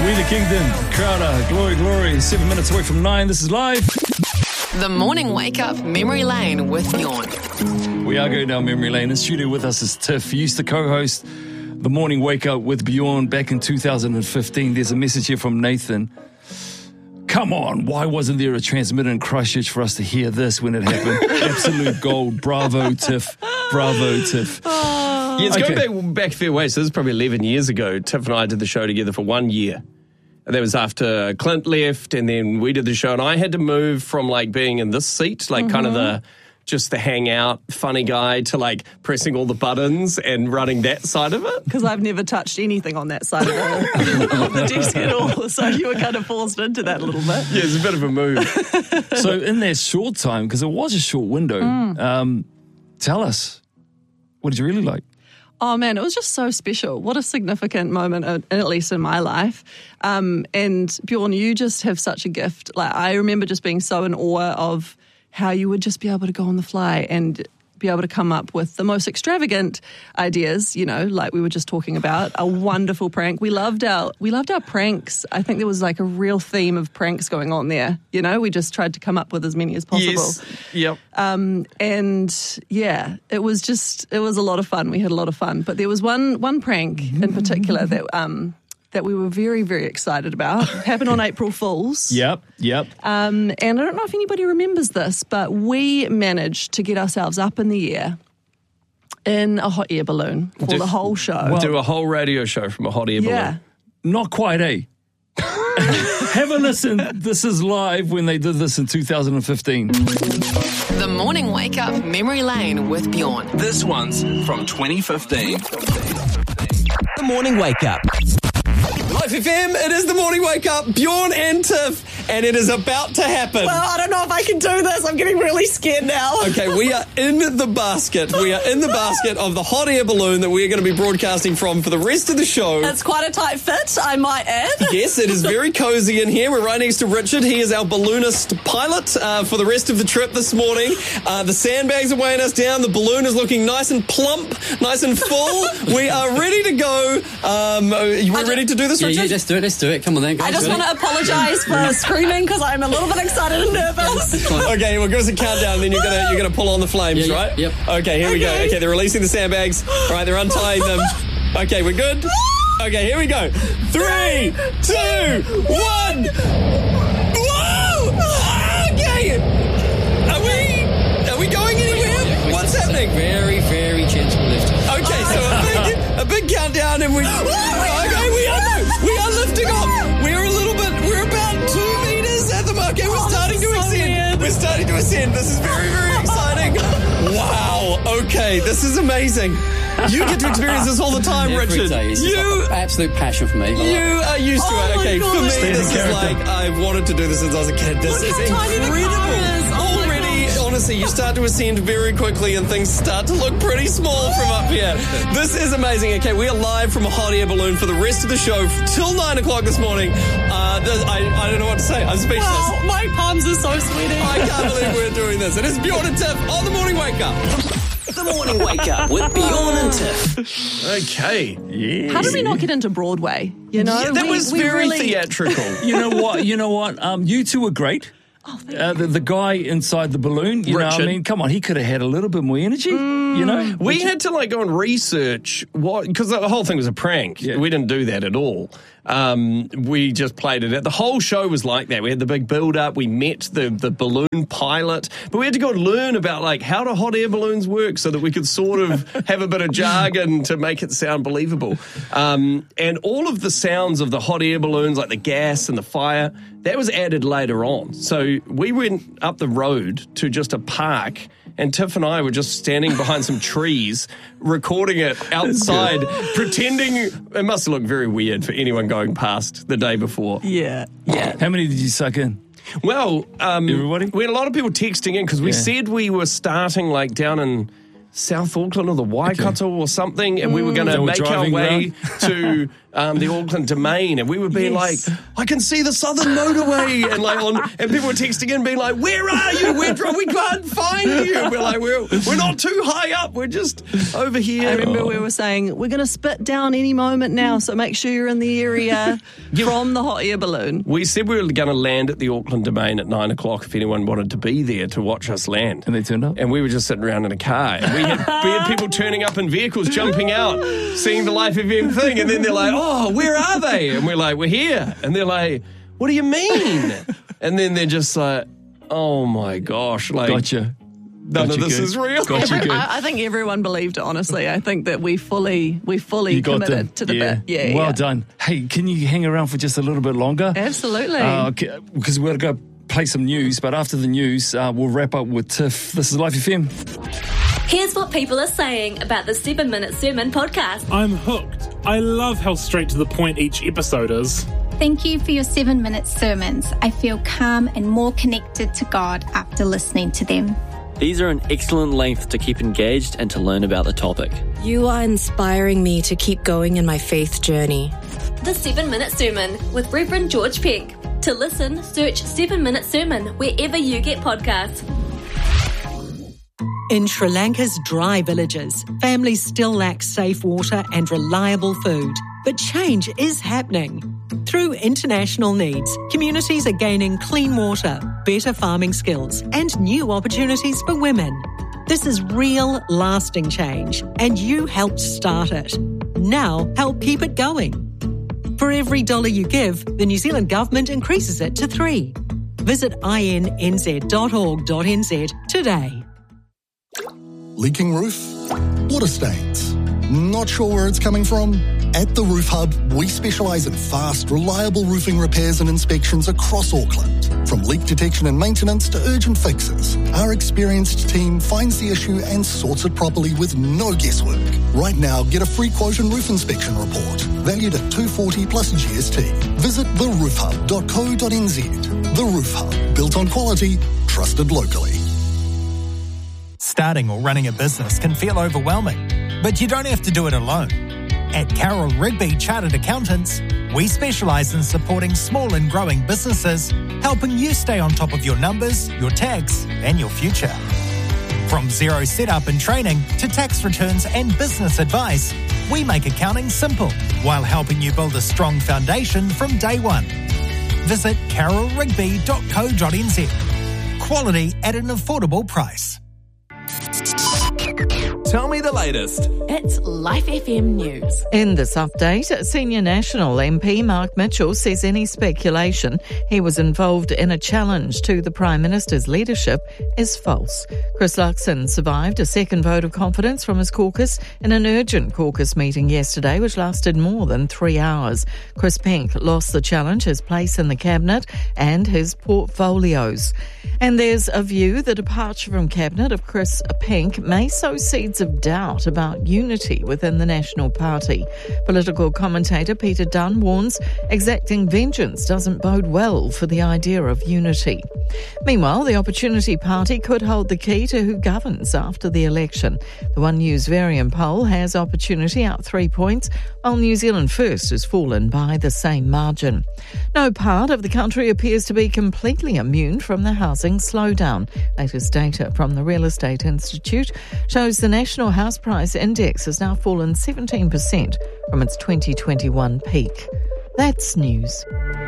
We the Kingdom, Crowder, Glory, Glory. 7 minutes away from 9. This is live. The Morning Wake Up Memory Lane with Bjorn. We are going down memory lane. In studio with us is Tiff. He used to co-host The Morning Wake Up with Bjorn back in 2015. There's a message here from Nathan. Come on, why wasn't there a transmitter in Christchurch for us to hear this when it happened? Absolute gold. Bravo, Tiff. Bravo, Tiff. Yeah, it's going back a fair way. So this is probably 11 years ago. Tiff and I did the show together for 1 year. And that was after Clint left, and then we did the show. And I had to move from like being in this seat, like kind of the hangout funny guy, to like pressing all the buttons and running that side of it. Because I've never touched anything on that side of the desk at all. So you were kind of forced into that a little bit. Yeah, it's a bit of a move. So in that short time, because it was a short window, tell us, what did you really like? Oh, man, it was just so special. What a significant moment, at least in my life. And Bjorn, you just have such a gift. Like, I remember just being so in awe of how you would just be able to go on the fly and be able to come up with the most extravagant ideas, you know, like we were just talking about. A wonderful prank. We loved our pranks. I think there was like a real theme of pranks going on there. You know, we just tried to come up with as many as possible. Yes. Yep. And yeah, it was a lot of fun. We had a lot of fun. But there was one prank in particular that we were very, very excited about. It happened on April Fool's. Yep. And I don't know if anybody remembers this, but we managed to get ourselves up in the air in a hot air balloon for the whole show. We'll do a whole radio show from a hot air balloon. Yeah. Not quite, eh? Have a listen. This is live when they did this in 2015. The Morning Wake Up Memory Lane with Bjorn. This one's from 2015. The Morning Wake Up. Life FM, it is the Morning Wake Up, Bjorn and Tiff, and it is about to happen. Well, I don't know if I can do this. I'm getting really scared now. Okay, we are in the basket. We are in the basket of the hot air balloon that we're going to be broadcasting from for the rest of the show. It's quite a tight fit, I might add. Yes, it is very cozy in here. We're right next to Richard. He is our balloonist pilot for the rest of the trip this morning. The sandbags are weighing us down. The balloon is looking nice and plump, nice and full. We are ready to go. We're ready to do this, Richard? Yeah, let's do it. Come on then, guys. I just want to apologise for screaming because I'm a little bit excited and nervous. Okay, well, give us a countdown, and then you're gonna pull on the flames, right? Yep. Okay, here we go. Okay, they're releasing the sandbags. All right, they're untying them. Okay, we're good. Okay, here we go. 3, 2, 1. Whoa! Okay. Are we going anywhere? What's happening? Very, very gentle lift. Okay, so a big countdown, and we are lifting off. We're about 2 meters at the mark. Okay, we're starting to ascend. Weird. We're starting to ascend. This is very, very exciting. Wow. Okay, this is amazing. You get to experience this all the time, Every Richard. Day. It's like an absolute passion for me. You are used to it. Okay, God. for me, Stay this in is character. like I've wanted to do this since I was a kid. This is incredible. Honestly, you start to ascend very quickly and things start to look pretty small from up here. This is amazing. Okay, we are live from a hot air balloon for the rest of the show till 9 o'clock this morning. I don't know what to say. I'm speechless. Wow, my palms are so sweaty. I can't believe we're doing this. It is Bjorn and Tiff on The Morning Wake Up. The Morning Wake Up with Bjorn and Tiff. Okay. Yeah. How did we not get into Broadway? You know, Yeah, that was we very really... theatrical. You know what? You two were great. Oh, thank you. The guy inside the balloon, you know, I Richard. mean, come on, he could have had a little bit more energy, you know? We had to go and research because the whole thing was a prank. Yeah. We didn't do that at all. We just played it. The whole show was like that. We had the big build-up. We met the balloon pilot. But we had to go and learn about, how do hot air balloons work so that we could sort of have a bit of jargon to make it sound believable. And all of the sounds of the hot air balloons, like the gas and the fire, that was added later on. So we went up the road to just a park, and Tiff and I were just standing behind some trees, recording it outside, pretending it must have looked very weird for anyone going past the day before. Yeah. How many did you suck in? Well, Everybody? we had a lot of people texting in because we said we were starting down in South Auckland or the Waikato or something, and we were going to So we're make our driving way to the Auckland Domain, and we were being like, I can see the Southern Motorway, and people were texting in being like, where are you? We can't find you. And we're like, we're not too high up. We're just over here. I remember we were saying, we're going to spit down any moment now, so make sure you're in the area from the hot air balloon. We said we were going to land at the Auckland Domain at 9 o'clock if anyone wanted to be there to watch us land. And they turned up? And we were just sitting around in a car. And we had people turning up in vehicles, jumping out, seeing the Life FM thing, and then they're like, oh, where are they? And we're like, we're here. And they're like, what do you mean? And then they're just like, oh my gosh. Like, Gotcha. None of this is real. I think everyone believed it, honestly. I think that we fully committed to the bit. Yeah, well done. Hey, can you hang around for just a little bit longer? Absolutely. Because we're going to go play some news, but after the news, we'll wrap up with Tiff. This is Life FM. Here's what people are saying about the 7 Minute Sermon podcast. I'm hooked. I love how straight to the point each episode is. Thank you for your 7 minute sermons. I feel calm and more connected to God after listening to them. These are an excellent length to keep engaged and to learn about the topic. You are inspiring me to keep going in my faith journey. The 7 Minute Sermon with Reverend George Peck. To listen, search 7 Minute Sermon wherever you get podcasts. In Sri Lanka's dry villages, families still lack safe water and reliable food. But change is happening. Through international needs, communities are gaining clean water, better farming skills, and new opportunities for women. This is real, lasting change, and you helped start it. Now, help keep it going. For every $1 you give, the New Zealand Government increases it to 3. Visit innz.org.nz today. Leaking roof? Water stains? Not sure where it's coming from? At the Roof Hub, we specialise in fast, reliable roofing repairs and inspections across Auckland. From leak detection and maintenance to urgent fixes, our experienced team finds the issue and sorts it properly with no guesswork. Right now, get a free quote and roof inspection report, valued at $240 plus GST. Visit theroofhub.co.nz. The Roof Hub, built on quality, trusted locally. Starting or running a business can feel overwhelming, but you don't have to do it alone. At Carroll Rigby Chartered Accountants, we specialise in supporting small and growing businesses, helping you stay on top of your numbers, your tax, and your future. From zero setup and training to tax returns and business advice, we make accounting simple while helping you build a strong foundation from day one. Visit carrollrigby.co.nz. Quality at an affordable price. Tell me the latest. It's Life FM News. In this update, Senior National MP Mark Mitchell says any speculation he was involved in a challenge to the Prime Minister's leadership is false. Chris Luxon survived a second vote of confidence from his caucus in an urgent caucus meeting yesterday, which lasted more than 3 hours. Chris Penk lost the challenge, his place in the cabinet and his portfolios. And there's a view the departure from cabinet of Chris Penk may sow seeds of doubt about unity within the National Party. Political commentator Peter Dunn warns exacting vengeance doesn't bode well for the idea of unity. Meanwhile, the Opportunity Party could hold the key to who governs after the election. The One News Variant poll has Opportunity up 3 points, while New Zealand First has fallen by the same margin. No part of the country appears to be completely immune from the housing slowdown. Latest data from the Real Estate Institute shows the National House Price Index has now fallen 17% from its 2021 peak. That's news.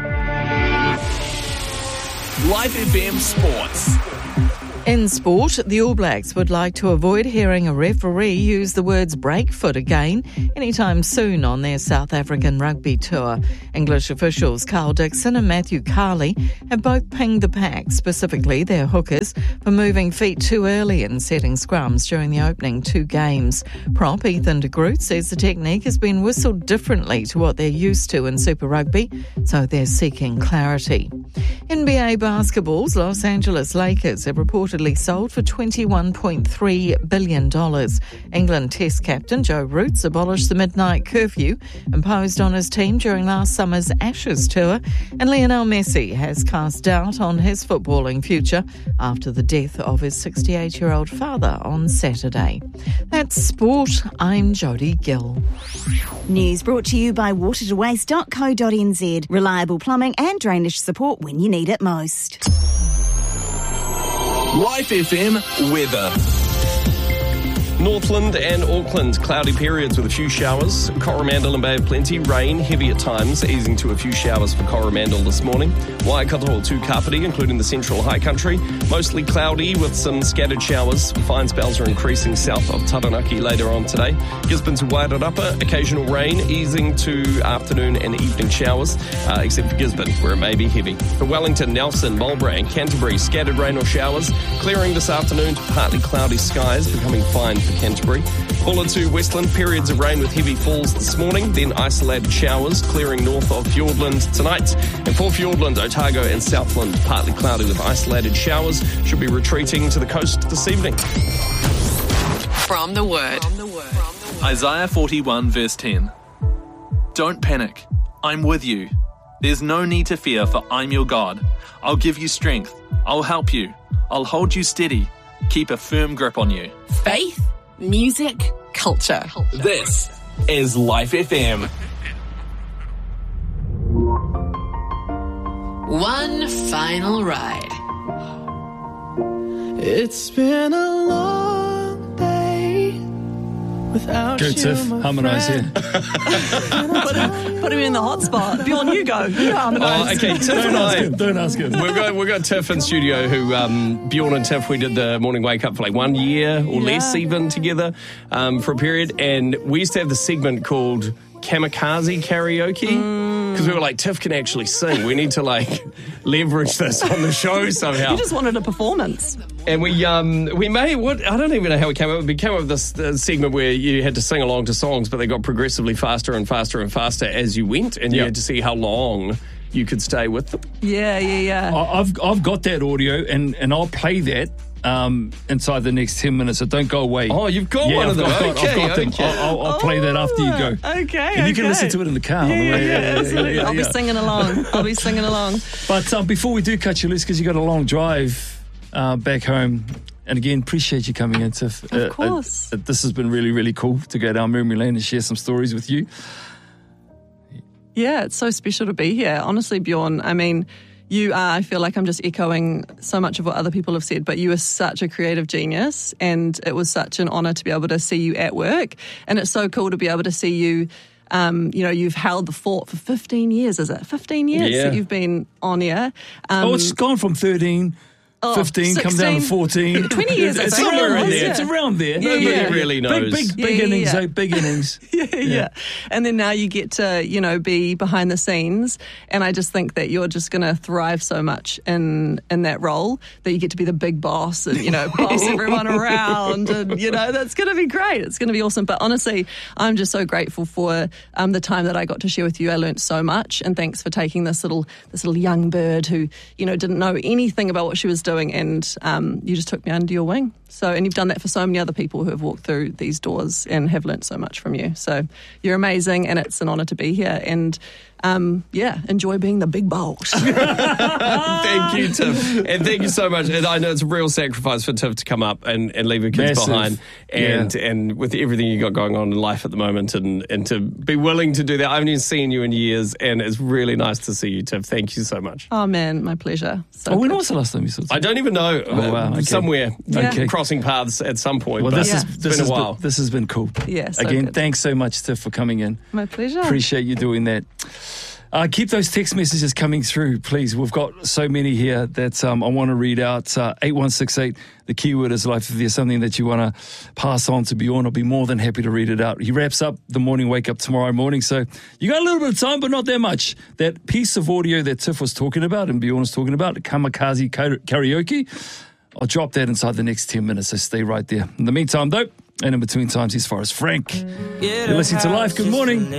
Life FM Sports. In sport, the All Blacks would like to avoid hearing a referee use the words breakfoot again anytime soon on their South African rugby tour. English officials Carl Dixon and Matthew Carley have both pinged the pack, specifically their hookers, for moving feet too early in setting scrums during the opening 2 games. Prop Ethan de Groot says the technique has been whistled differently to what they're used to in Super Rugby, so they're seeking clarity. NBA basketball's Los Angeles Lakers have reportedly reportedly sold for $21.3 billion. England Test captain Joe Root abolished the midnight curfew imposed on his team during last summer's Ashes tour, and Lionel Messi has cast doubt on his footballing future after the death of his 68-year-old father on Saturday. That's sport. I'm Jodie Gill. News brought to you by watertowaste.co.nz. Reliable plumbing and drainage support when you need it most. Life FM weather. Northland and Auckland, cloudy periods with a few showers. Coromandel and Bay of Plenty, rain, heavy at times, easing to a few showers for Coromandel this morning. Waikato to Kapiti, including the central high country, mostly cloudy with some scattered showers. Fine spells are increasing south of Taranaki later on today. Gisborne to Wairarapa, occasional rain, easing to afternoon and evening showers, except for Gisborne, where it may be heavy. For Wellington, Nelson, Marlborough and Canterbury, scattered rain or showers, clearing this afternoon to partly cloudy skies, becoming fine for Canterbury. Buller to Westland, periods of rain with heavy falls this morning, then isolated showers clearing north of Fiordland tonight. And for Fiordland, Otago and Southland, partly cloudy with isolated showers, should be retreating to the coast this evening. From the Word. Isaiah 41 verse 10. Don't panic. I'm with you. There's no need to fear, for I'm your God. I'll give you strength. I'll help you. I'll hold you steady. Keep a firm grip on you. Faith, music, culture. This is Life FM. One final ride. It's been a long day without Go you, Tiff, my harmonise here. Put him in the hot spot. Bjorn, you go. You harmonise. Okay, Tiff and I. Don't ask him. We've got Tiff in studio who, Bjorn and Tiff, we did the morning wake up for like 1 year or less even together for a period. And we used to have the segment called Kamikaze Karaoke. Because we were like, Tiff can actually sing. We need to like leverage this on the show somehow. You just wanted a performance. And we made what I don't even know how we came up with. We came up with this segment where you had to sing along to songs, but they got progressively faster and faster and faster as you went, and you had to see how long you could stay with them. Yeah. I've got that audio, and I'll play that inside the next 10 minutes, so don't go away. Oh, you've got one of them. I've got them. I'll play that after you go. Okay. And you can listen to it in the car. Yeah. I'll be singing along. But before we do cut you loose, because you got a long drive back home, and again, appreciate you coming in, Tiff. Of course. This has been really, really cool to go down memory lane and share some stories with you. Yeah, it's so special to be here. Honestly, Bjorn, I mean, you are, I feel like I'm just echoing so much of what other people have said, but you are such a creative genius, and it was such an honour to be able to see you at work. And it's so cool to be able to see you, you've held the fort for 15 years, is it? 15 years that you've been on air. It's gone from 13... 15, 16, come down to 14. 20 years. It's around there. It's around there. Nobody really knows. Big innings, big innings. Yeah. And then now you get to, be behind the scenes. And I just think that you're just going to thrive so much in that role that you get to be the big boss and, boss everyone around. And, that's going to be great. It's going to be awesome. But honestly, I'm just so grateful for the time that I got to share with you. I learned so much. And thanks for taking this little young bird who, didn't know anything about what she was doing, and you just took me under your wing. And you've done that for so many other people who have walked through these doors and have learnt so much from you. So you're amazing, and it's an honour to be here. And enjoy being the big boss. Thank you, Tiff. And thank you so much. And I know it's a real sacrifice for Tiff to come up and leave her kids behind. And with everything you got going on in life at the moment, and to be willing to do that. I haven't even seen you in years, and it's really nice to see you, Tiff. Thank you so much. Oh, man, my pleasure. When was the last time you saw Tiff? I don't even know. Oh, wow. Okay. Somewhere. Crossing paths at some point. Well, this has been a while. This has been cool. Yeah, so again, good. Thanks so much, Tiff, for coming in. My pleasure. Appreciate you doing that. Keep those text messages coming through, please. We've got so many here that I want to read out. 8168, the keyword is life. If there's something that you want to pass on to Bjorn, I'll be more than happy to read it out. He wraps up the morning wake up tomorrow morning, so you got a little bit of time, but not that much. That piece of audio that Tiff was talking about and Bjorn was talking about, Kamikaze Karaoke, I'll drop that inside the next 10 minutes, so stay right there. In the meantime, though, and in between times, here's Forrest Frank. You're listening to Life. Good morning.